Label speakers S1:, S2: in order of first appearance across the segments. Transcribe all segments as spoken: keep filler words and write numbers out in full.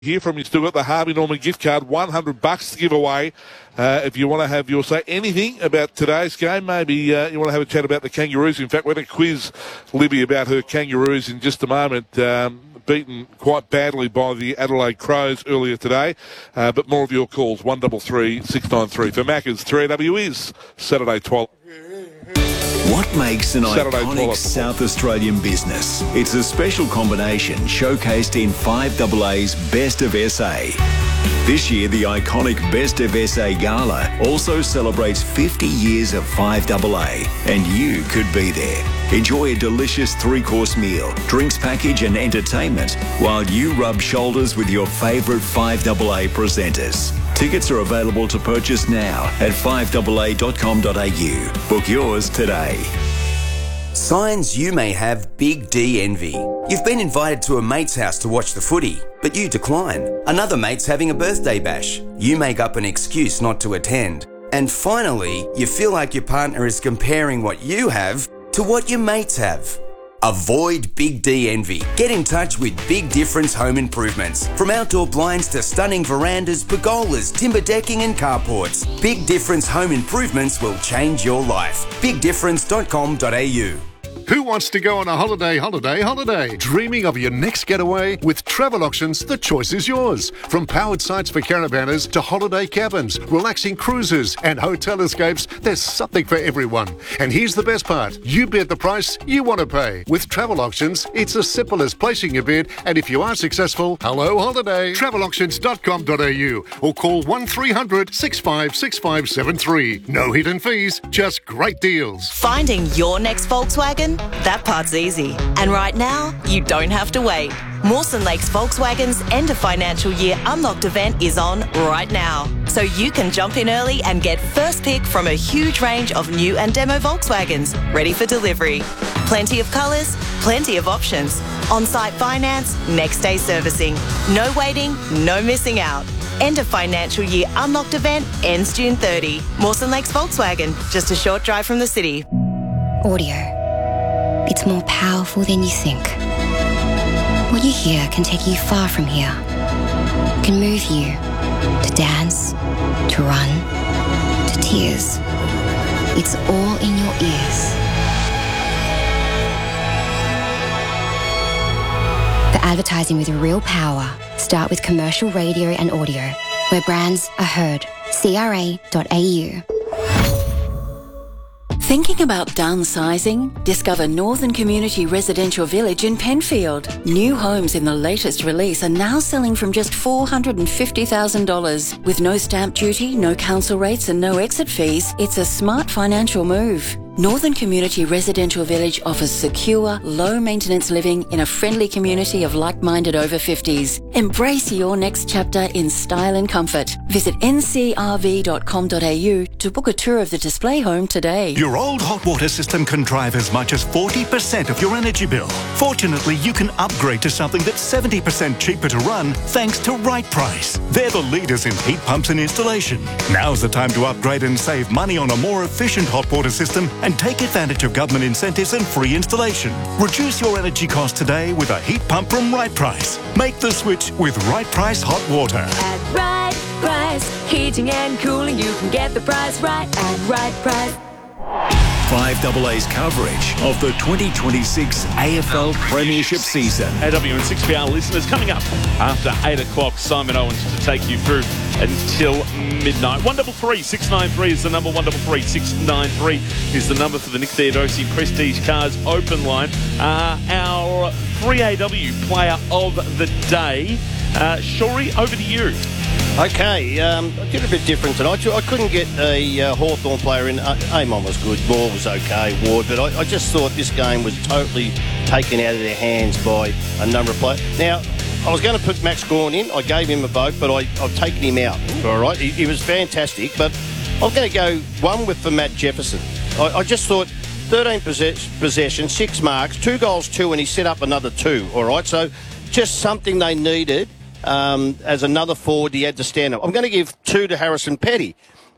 S1: Hear from you. Still got the Harvey Norman gift card, one hundred bucks to give away. Uh, if you want to have your say anything about today's game, maybe uh, you want to have a chat about the Kangaroos. In fact, we're going to quiz Libby about her Kangaroos in just a moment. Um, beaten quite badly by the Adelaide Crows earlier today. Uh, but more of your calls, one three three, six nine three. For Macca's, three A W is Saturday twelve.
S2: What makes an
S1: Saturday
S2: iconic South Australian business? It's a special combination showcased in five A A's Best of S A. This year, the iconic Best of S A Gala also celebrates fifty years of five A A, and you could be there. Enjoy a delicious three-course meal, drinks package and entertainment while you rub shoulders with your favourite five A A presenters. Tickets are available to purchase now at five A A dot com dot a u. Book yours today.
S3: Signs you may have Big D envy. You've been invited to a mate's house to watch the footy, but you decline. Another mate's having a birthday bash. You make up an excuse not to attend. And finally, you feel like your partner is comparing what you have to what your mates have. Avoid Big D envy. Get in touch with Big Difference Home Improvements. From outdoor blinds to stunning verandas, pergolas, timber decking and carports, Big Difference Home Improvements will change your life. big difference dot com dot a u.
S4: Who wants to go on a holiday, holiday, holiday? Dreaming of your next getaway? With Travel Auctions, the choice is yours. From powered sites for caravanners to holiday cabins, relaxing cruises and hotel escapes, there's something for everyone. And here's the best part. You bid the price you want to pay. With Travel Auctions, it's as simple as placing your bid, and if you are successful, hello holiday. travel auctions dot com dot a u or call one three hundred, six five six five seven three. No hidden fees, just great deals.
S5: Finding your next Volkswagen? That part's easy. And right now, you don't have to wait. Mawson Lakes Volkswagen's end of financial year Unlocked event is on right now. So you can jump in early and get first pick from a huge range of new and demo Volkswagens ready for delivery. Plenty of colours, plenty of options. On-site finance, next day servicing. No waiting, no missing out. End of financial year Unlocked event ends June thirtieth. Mawson Lakes Volkswagen, just a short drive from the city.
S6: Audio. It's more powerful than you think. What you hear can take you far from here. Can move you to dance, to run, to tears. It's all in your ears. The advertising with real power. Start with commercial radio and audio, where brands are heard. c r a dot a u.
S7: Thinking about downsizing? Discover Northern Community Residential Village in Penfield. New homes in the latest release are now selling from just four hundred fifty thousand dollars. With no stamp duty, no council rates and no exit fees, it's a smart financial move. Northern Community Residential Village offers secure, low-maintenance living in a friendly community of like-minded over fifties. Embrace your next chapter in style and comfort. Visit n c r v dot com dot a u to book a tour of the display home today.
S8: Your old hot water system can drive as much as forty percent of your energy bill. Fortunately, you can upgrade to something that's seventy percent cheaper to run thanks to Right Price. They're the leaders in heat pumps and installation. Now's the time to upgrade and save money on a more efficient hot water system and take advantage of government incentives and free installation. Reduce your energy cost today with a heat pump from Right Price. Make the switch with Right Price Hot Water.
S9: At Right Price, heating and cooling, you can get the price right at Right Price.
S2: five A A's coverage of the twenty twenty-six A F L Premiership season.
S10: A W and six P R listeners, coming up after eight o'clock, Simon Owens to take you through until midnight. one three three, six nine three is the number. one three three, six nine three is the number for the Nick Theodosi Prestige Cars open line. Uh, our three A W player of the day, uh, Shorey, over to you.
S11: Okay, um, I did a bit different tonight. I couldn't get a uh, Hawthorn player in. Uh, Amon was good, Ball was okay, Ward, but I, I just thought this game was totally taken out of their hands by a number of players. Now, I was going to put Max Gawn in. I gave him a vote, but I, I've taken him out. All right, he, he was fantastic, but I'm going to go one with for Matt Jefferson. I, I just thought thirteen possess- possessions, six marks, two goals, two, and he set up another two. All right, so just something they needed. Um, as another forward, he had to stand up. I'm going to give two to Harrison Petty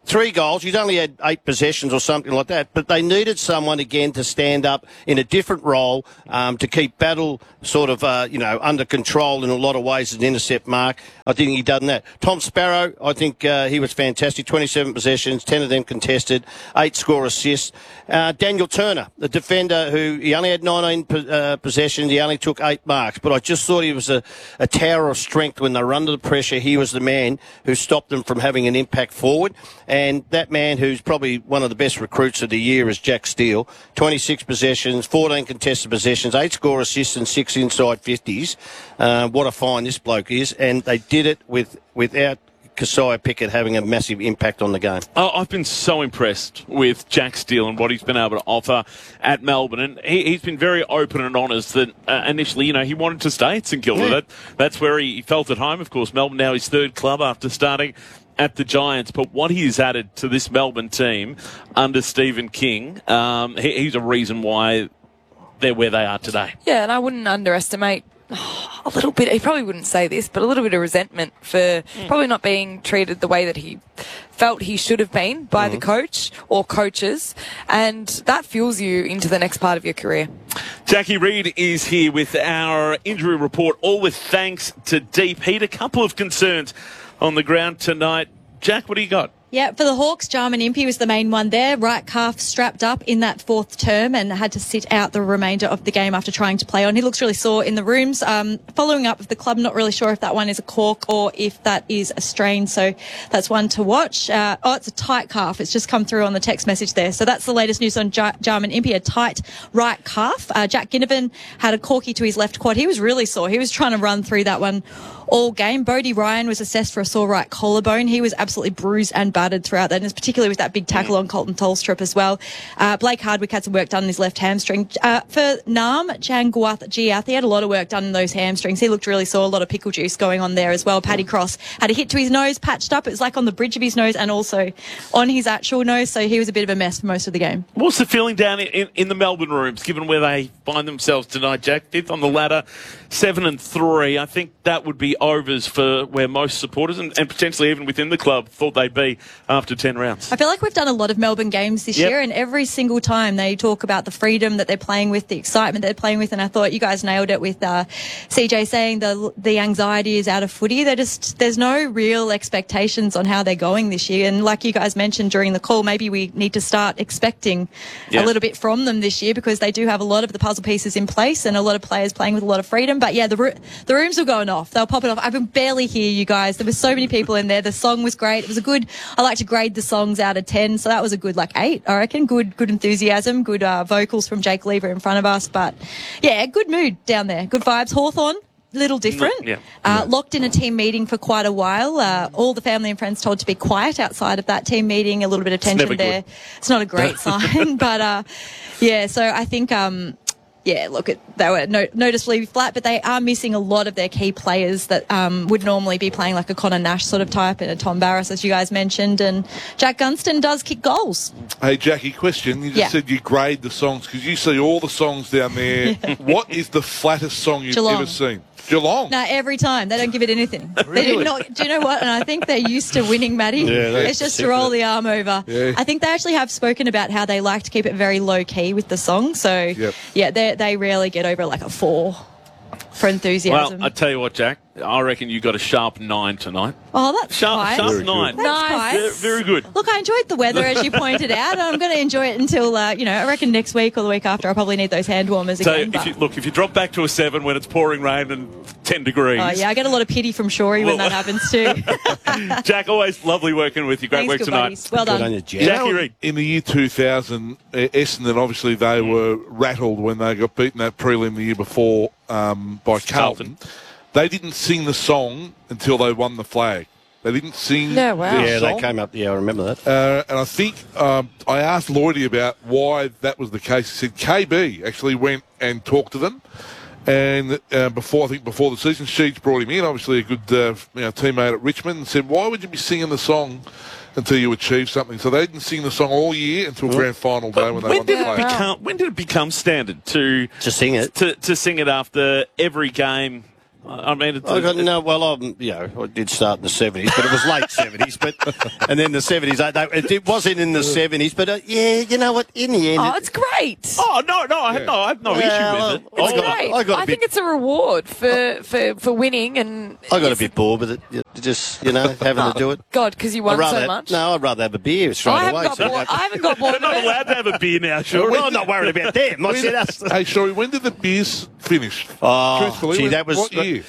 S11: three goals. He's only had eight possessions or something like that. But they needed someone again to stand up in a different role um, to keep Battle sort of, uh, you know, under control in a lot of ways as an intercept mark. I think he done that. Tom Sparrow, I think uh, he was fantastic. twenty-seven possessions, ten of them contested, eight score assists. Uh, Daniel Turner, the defender, who he only had nineteen uh, possessions. He only took eight marks. But I just thought he was a, a tower of strength when they were under the pressure. He was the man who stopped them from having an impact forward. And that man who's probably one of the best recruits of the year is Jack Steele. twenty-six possessions, fourteen contested possessions, eight score assists and six inside fifties. Uh, what a find this bloke is. And they did it with without Keziah Pickett having a massive impact on the game.
S10: Oh, I've been so impressed with Jack Steele and what he's been able to offer at Melbourne. And he, he's been very open and honest that uh, initially, you know, he wanted to stay at St Kilda.
S11: Yeah.
S10: That, that's where he felt at home. Of course, Melbourne now his third club after starting at the Giants. But what he has added to this Melbourne team under Stephen King, um, he, he's a reason why they're where they are today.
S12: Yeah, and I wouldn't underestimate oh, a little bit, he probably wouldn't say this, but a little bit of resentment for mm. probably not being treated the way that he felt he should have been by mm-hmm. the coach or coaches, and that fuels you into the next part of your career.
S10: Jackie Reid is here with our injury report, all with thanks to Deep Heat. A couple of concerns on the ground tonight. Jack, what do you got?
S13: Yeah, for the Hawks, Jarman Impey was the main one there. Right calf strapped up in that fourth term and had to sit out the remainder of the game after trying to play on. He looks really sore in the rooms. Um, following up with the club, not really sure if that one is a cork or if that is a strain. So that's one to watch. Uh, oh, it's a tight calf. It's just come through on the text message there. So that's the latest news on Jar- Jarman Impey, a tight right calf. Uh, Jack Ginnivan had a corky to his left quad. He was really sore. He was trying to run through that one all game. Bodie Ryan was assessed for a sore right collarbone. He was absolutely bruised and battered throughout that, and particularly with that big tackle on Colton Tolstrup as well. Uh, Blake Hardwick had some work done in his left hamstring. Uh, for Nam Janguath Giath, he had a lot of work done in those hamstrings. He looked really sore, a lot of pickle juice going on there as well. Paddy Cross had a hit to his nose, patched up. It was like on the bridge of his nose and also on his actual nose, so he was a bit of a mess for most of the game.
S10: What's the feeling down in, in the Melbourne rooms, given where they find themselves tonight, Jack? Fifth on the ladder, seven and three. I think that would be overs for where most supporters and, and potentially even within the club thought they'd be after ten rounds.
S13: I feel like we've done a lot of Melbourne games this
S10: yep.
S13: year, and every single time they talk about the freedom that they're playing with, the excitement they're playing with, and I thought you guys nailed it with uh, C J saying the the anxiety is out of footy. They're just, there's no real expectations on how they're going this year, and like you guys mentioned during the call, maybe we need to start expecting yeah. a little bit from them this year, because they do have a lot of the puzzle pieces in place and a lot of players playing with a lot of freedom. But yeah, the the rooms were going off. They were popping off. I can barely hear you guys. There were so many people in there. The song was great. It was a good, I like to grade the songs out of ten, so that was a good like eight, I reckon. Good good enthusiasm, good uh, vocals from Jake Lever in front of us. But yeah, good mood down there. Good vibes. Hawthorn, little different.
S10: Yeah.
S13: Uh, locked in a team meeting for quite a while. Uh, all the family and friends told to be quiet outside of that team meeting. A little bit of tension
S10: it's
S13: there. It's not a great sign, but uh, yeah. So I think, um, yeah, look, it, they were no, noticeably flat, but they are missing a lot of their key players that um, would normally be playing like a Connor Nash sort of type and a Tom Barras, as you guys mentioned. And Jack Gunston does kick goals.
S1: Hey, Jackie, question. You just
S13: yeah.
S1: said you grade the songs because you see all the songs down there. yeah. What is the flattest song you've
S13: Geelong.
S1: ever seen? Geelong.
S13: No, every time. They don't give it anything.
S1: Really?
S13: They do not. Do you know what? And I think they're used to winning, Maddie.
S1: Yeah,
S13: it's just to roll the arm over.
S1: Yeah.
S13: I think they actually have spoken about how they like to keep it very low key with the song. So,
S1: yep.
S13: yeah, they they rarely get over like a four for enthusiasm.
S10: Well, I tell you what, Jack, I reckon you got a sharp nine tonight.
S13: Oh, that's
S10: sharp,
S13: nice.
S10: sharp
S1: Very
S10: nine.
S13: That's
S12: Nice.
S13: nice.
S10: Very, very good.
S13: Look, I enjoyed the weather, as you pointed out. I'm going to enjoy it until, uh, you know, I reckon next week or the week after I'll probably need those hand warmers
S10: So
S13: again.
S10: if
S13: but-
S10: you, look, if you drop back to a seven when it's pouring rain and ten degrees.
S13: Oh, yeah, I get a lot of pity from Shorey when
S10: Well-
S13: that happens too.
S10: Jack, always lovely working with you. Great
S13: Thanks,
S10: work
S13: good
S10: tonight.
S13: buddies. Well
S11: Good
S13: done.
S11: on you, Jack.
S10: Jackie Reid.
S1: In the year two thousand, uh, Essendon, obviously, they were rattled when they got beaten that prelim the year before um, by Carlton.
S10: Carlton.
S1: They didn't sing the song until they won the flag. They didn't sing
S12: No, wow.
S1: their
S11: Yeah,
S1: song.
S11: they came up. Yeah, I remember that.
S1: Uh, and I think um, I asked Lloydie about why that was the case. He said K B actually went and talked to them. And uh, before, I think before the season, Sheets brought him in, obviously a good uh, you know, teammate at Richmond, and said, why would you be singing the song until you achieve something? So they didn't sing the song all year until grand final day when they
S10: When
S1: won the
S10: did, it
S1: flag.
S10: become, when did it become standard to
S11: To sing it.
S10: to, to sing it after every game I mean, it's,
S11: I got, no, well, I'm, you know, I did start in the seventies, but it was late seventies, but and then the seventies. I, it, it wasn't in the seventies, but uh, yeah, you know what? In the end,
S12: Oh, it's great.
S10: Oh no, no, I,
S1: Yeah.
S10: no, I have no
S11: Well,
S10: issue with it.
S12: It's
S11: I got-
S12: great.
S11: I got a
S12: I
S11: bit-
S12: think it's a reward for, for, for winning and
S11: I got a bit bored with it. You- Just you know, having to do it.
S12: God, because you won
S11: I'd rather,
S12: so much.
S11: No, I'd rather have a beer straight
S12: I haven't
S11: away.
S12: got
S11: so
S12: bored. I haven't got bored.
S10: They're not allowed to have a beer now, sure.
S11: well, I'm not worried about them. I said us.
S1: Hey, sorry, when did the beers finish?
S11: Oh,
S1: Truthfully,
S11: gee,
S1: when-
S11: that was
S1: what year?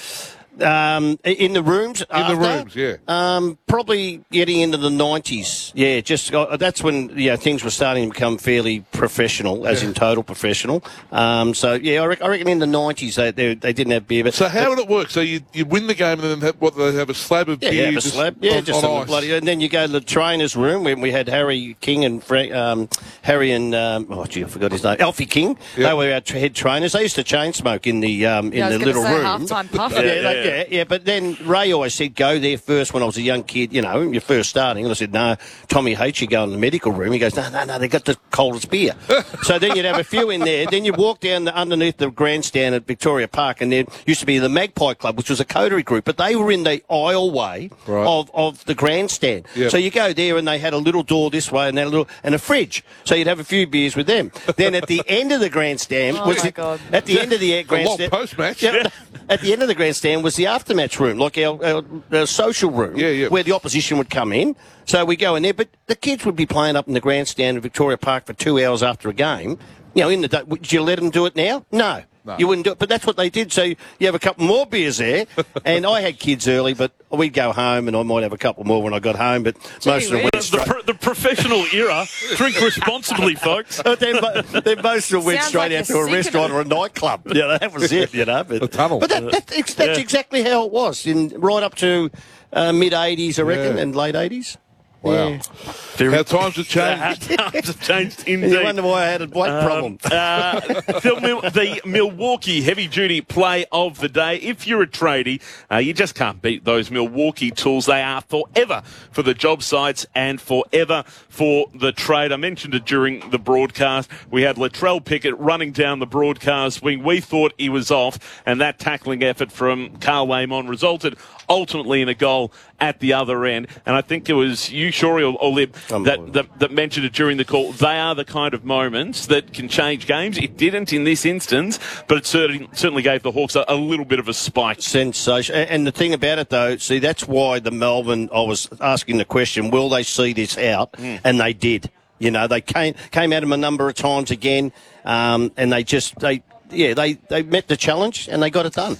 S11: Um, in the rooms.
S1: In the rooms, yeah.
S11: Um, probably getting into the nineties. Yeah, just uh, that's when you know, things were starting to become fairly professional, as
S1: Yeah.
S11: in total professional. Um, so yeah, I, rec- I reckon in the nineties they, they they didn't have beer. But
S1: So how would it work? So you you win the game and then have, what, they have a slab of
S11: Yeah,
S1: beer
S11: you have a
S1: just
S11: slab. Yeah,
S1: on,
S11: just
S1: on
S11: a
S1: ice.
S11: bloody. And then you go to the trainers' room when we had Harry King and Frank, um, Harry and um, oh gee, I forgot his name. Alfie King.
S1: Yeah.
S11: They were our tra- head trainers. They used to chain smoke in the um, in
S12: Yeah, I was
S11: the
S12: gonna
S11: little
S12: say
S11: room.
S12: halftime puff.
S11: Yeah,
S10: Yeah,
S11: they-
S10: yeah.
S11: yeah, yeah. But then Ray always said, "Go there first." When I was a young kid, you know, you're first starting, and I said, "No, Tommy hates you going to the medical room." He goes, "No, no, no, they got the coldest beer." So then you'd have a few in there. Then you walk down the, underneath the grandstand at Victoria Park, and there used to be the Magpie Club, which was a coterie group, but they were in the aisleway
S1: Right.
S11: of, of the grandstand.
S1: Yep.
S11: So you go there, and they had a little door this way, and then a little and a fridge. So you'd have a few beers with them. Then at the end of the grandstand,
S12: Oh,
S11: was
S12: my
S11: the-
S12: God.
S11: at the end of the
S1: A long
S11: grandstand,
S1: post-match.
S11: Yep. At the end of the grandstand was the aftermatch room, like our, our, our social room,
S1: Yeah, yeah.
S11: where the opposition would come in. So we go in there, but the kids would be playing up in the grandstand at Victoria Park for two hours after a game. You know, in the day, would you let them do it now? No.
S1: No.
S11: You wouldn't do it, but that's what they did. So you have a couple more beers there, and I had kids early, but we'd go home, and I might have a couple more when I got home. But most of them
S12: whiz.
S11: went
S10: The,
S11: straight.
S10: pro- the professional era. Drink responsibly, folks.
S11: But then, mo- then most of them went
S12: Sounds
S11: straight
S12: like
S11: out
S12: you're
S11: to a
S12: sick of
S11: restaurant
S12: it.
S11: or a nightclub. Yeah, that was it. You know, but
S1: The tunnel.
S11: But that, that, that's that's
S10: Yeah.
S11: exactly how it was in right up to uh, mid eighties, I reckon,
S1: Yeah.
S11: and late eighties.
S1: Wow. How times have changed.
S10: Times have changed
S11: And
S10: indeed.
S11: you wonder why I had a weight problem.
S10: Uh, the, Mil- the Milwaukee Heavy Duty Play of the Day. If you're a tradie, uh, you just can't beat those Milwaukee tools. They are forever for the job sites and forever for the trade. I mentioned it during the broadcast. We had Latrell Pickett running down the broadcast wing. We thought he was off, and that tackling effort from Carl Waymon resulted ultimately in a goal at the other end. And I think it was you, Shorey, or, or Lib, that, that, that mentioned it during the call. They are the kind of moments that can change games. It didn't in this instance, but it certainly, certainly gave the Hawks a, a little bit of a spike.
S11: Sensation. And and the thing about it, though, see, that's why the Melbourne, I was asking the question, will they see this out?
S10: Mm.
S11: And they did. You know, they came came at them a number of times again, um, and they just, they yeah, they, they met the challenge and they got it done.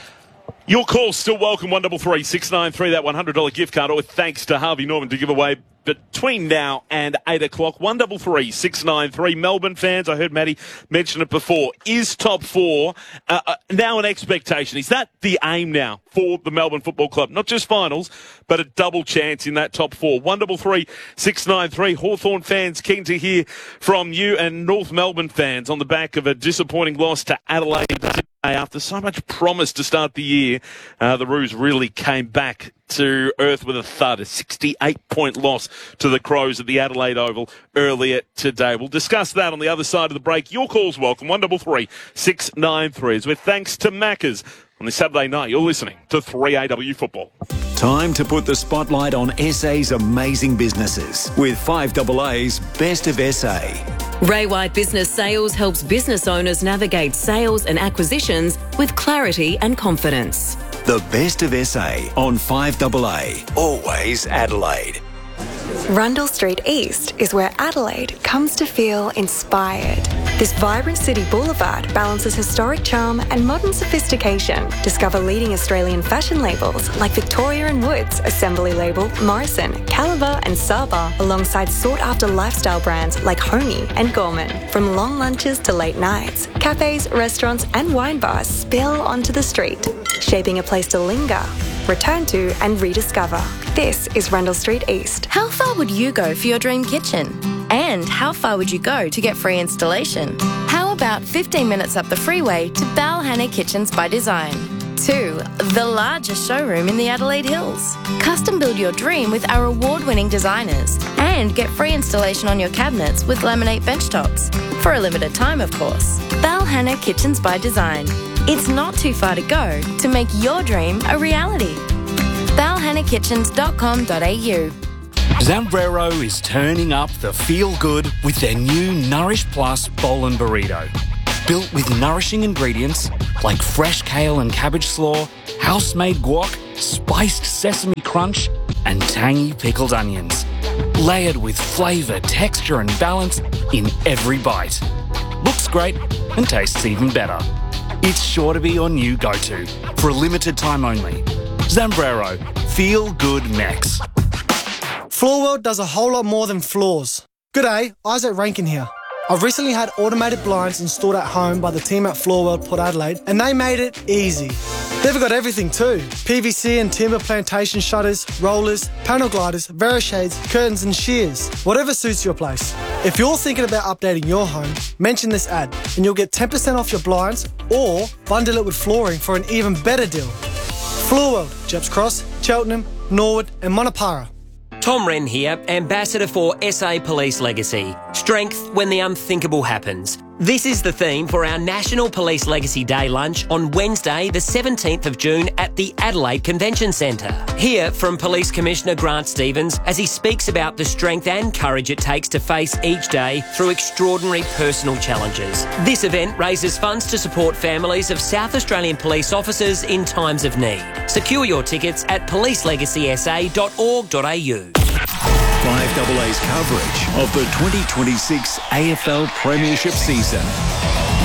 S10: Your call's still welcome, one double three six nine three, that one hundred dollars gift card, or thanks to Harvey Norman to give away between now and eight o'clock. one double three six nine three. Melbourne fans, I heard Matty mention it before, is top four uh, uh, now an expectation? Is that the aim now for the Melbourne Football Club? Not just finals, but a double chance in that top four. one double three six nine three. Hawthorn fans, keen to hear from you, and North Melbourne fans on the back of a disappointing loss to Adelaide. After so much promise to start the year, uh, the Roos really came back to earth with a thud, a sixty-eight point loss to the Crows at the Adelaide Oval earlier today. We'll discuss that on the other side of the break. Your call's welcome, one double three six nine three. With thanks to Macca's on this Saturday night. You're listening to three A W Football.
S2: Time to put the spotlight on S A's amazing businesses with five A A's Best of S A.
S14: Ray White Business Sales helps business owners navigate sales and acquisitions with clarity and confidence.
S2: The Best of S A on five A A. Always Adelaide.
S15: Rundle Street East is where Adelaide comes to feel inspired. This vibrant city boulevard balances historic charm and modern sophistication. Discover leading Australian fashion labels like Victoria and Woods, Assembly Label, Morrison, Caliber and Saba, alongside sought-after lifestyle brands like Homey and Gorman. From long lunches to late nights, cafes, restaurants and wine bars spill onto the street, shaping a place to linger, return to and rediscover. This is Rundle Street East.
S16: How far would you go for your dream kitchen? And how far would you go to get free installation? How about fifteen minutes up the freeway to Balhanna Kitchens by Design? Two, the largest showroom in the Adelaide Hills. Custom build your dream with our award-winning designers and get free installation on your cabinets with laminate bench tops. For a limited time, of course. Balhanna Kitchens by Design. It's not too far to go to make your dream a reality. bal hanna kitchens dot com dot a u.
S17: Zambrero is turning up the feel-good with their new Nourish Plus Bowl and Burrito. Built with nourishing ingredients like fresh kale and cabbage slaw, house-made guac, spiced sesame crunch, and tangy pickled onions. Layered with flavour, texture and balance in every bite. Looks great and tastes even better. It's sure to be your new go-to for a limited time only. Zambrero, feel good Mex.
S18: Floorworld does a whole lot more than floors. G'day, Isaac Rankin here. I've recently had automated blinds installed at home by the team at Floorworld Port Adelaide, and they made it easy. They've got everything too. P V C and timber plantation shutters, rollers, panel gliders, Verishades, curtains and shears. Whatever suits your place. If you're thinking about updating your home, mention this ad and you'll get ten percent off your blinds or bundle it with flooring for an even better deal. Floorworld, Jeps Cross, Cheltenham, Norwood and Monopara.
S19: Tom Wren here, Ambassador for S A Police Legacy. Strength when the unthinkable happens. This is the theme for our National Police Legacy Day lunch on Wednesday, the seventeenth of June at the Adelaide Convention Centre. Hear from Police Commissioner Grant Stevens as he speaks about the strength and courage it takes to face each day through extraordinary personal challenges. This event raises funds to support families of South Australian police officers in times of need. Secure your tickets at police legacy s a dot org dot a u.
S2: five A A's coverage of the twenty twenty-six A F L Premiership season.